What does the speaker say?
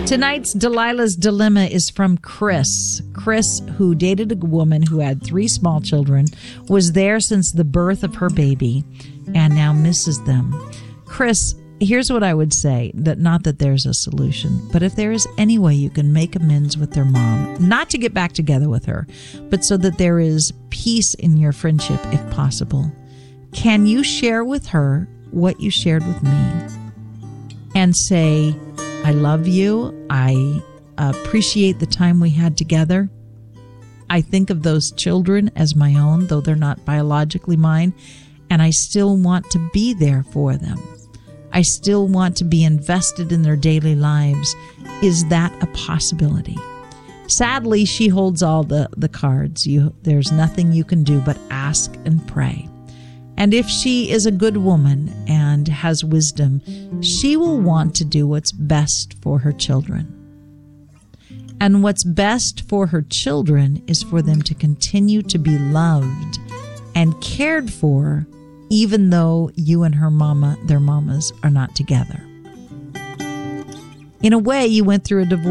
Tonight's Delilah's Dilemma is from Chris. Chris, who dated a woman who had 3 small children, was there since the birth of her baby, and now misses them. Chris, here's what I would say, that not that there's a solution, but if there is any way you can make amends with their mom, not to get back together with her, but so that there is peace in your friendship if possible, can you share with her what you shared with me and say, I love you. I appreciate the time we had together. I think of those children as my own, though they're not biologically mine, and I still want to be there for them. I still want to be invested in their daily lives. Is that a possibility? Sadly, she holds all the cards. There's nothing you can do but ask and pray. And if she is a good woman and has wisdom, she will want to do what's best for her children. And what's best for her children is for them to continue to be loved and cared for, even though you and their mamas, are not together. In a way, you went through a divorce.